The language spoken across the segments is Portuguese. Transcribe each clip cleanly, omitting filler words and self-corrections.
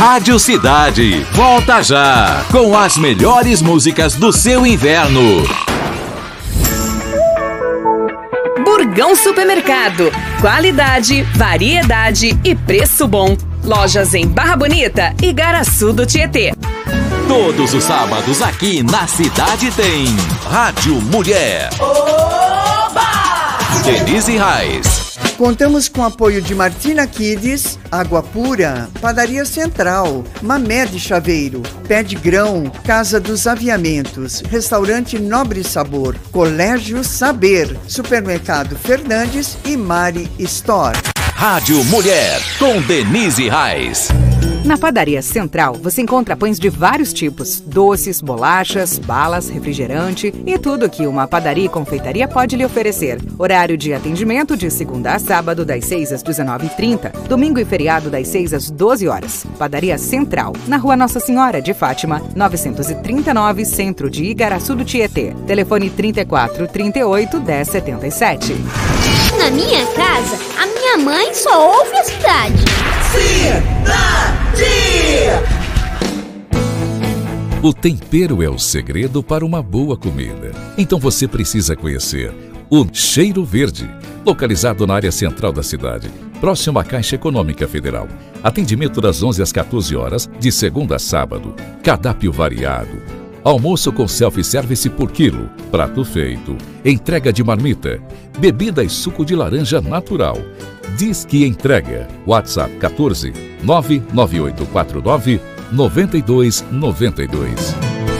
Rádio Cidade, volta já, com as melhores músicas do seu inverno. Burgão Supermercado, qualidade, variedade e preço bom. Lojas em Barra Bonita e Garaçu do Tietê. Todos os sábados aqui na Cidade tem Rádio Mulher. Oba! Denise Reis. Contamos com o apoio de Martina Kids, Água Pura, Padaria Central, Mamé de Chaveiro, Pé de Grão, Casa dos Aviamentos, Restaurante Nobre Sabor, Colégio Saber, Supermercado Fernandes e Mari Store. Rádio Mulher, com Denise Reis. Na Padaria Central, você encontra pães de vários tipos, doces, bolachas, balas, refrigerante e tudo que uma padaria e confeitaria pode lhe oferecer. Horário de atendimento de segunda a sábado, das 6 às 19h30, domingo e feriado das 6 às 12 horas. Padaria Central, na Rua Nossa Senhora de Fátima, 939, Centro de Igaraçu do Tietê. Telefone 34 38 10 77. Na minha casa, a minha mãe só ouve a cidade. O tempero é o segredo para uma boa comida. Então você precisa conhecer o Cheiro Verde, localizado na área central da cidade, próximo à Caixa Econômica Federal. Atendimento das 11 às 14 horas, de segunda a sábado. Cardápio variado. Almoço com self-service por quilo, prato feito, entrega de marmita, bebida e suco de laranja natural. Diz que entrega. WhatsApp 14 99849 9292.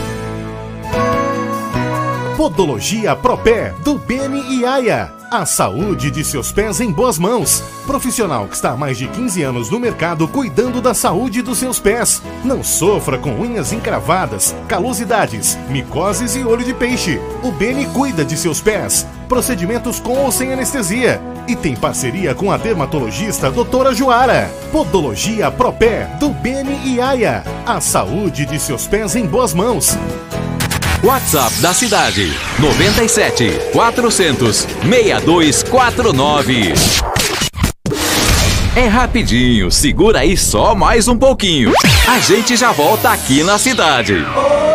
Podologia Propé, do Beni e Aya. A saúde de seus pés em boas mãos. Profissional que está há mais de 15 anos no mercado cuidando da saúde dos seus pés. Não sofra com unhas encravadas, calosidades, micoses e olho de peixe. O Beni cuida de seus pés. Procedimentos com ou sem anestesia. E tem parceria com a dermatologista doutora Joara. Podologia Propé, do Beni e Aya. A saúde de seus pés em boas mãos. WhatsApp da Cidade, 97 400 6249. É rapidinho, segura aí só mais um pouquinho. A gente já volta aqui na Cidade.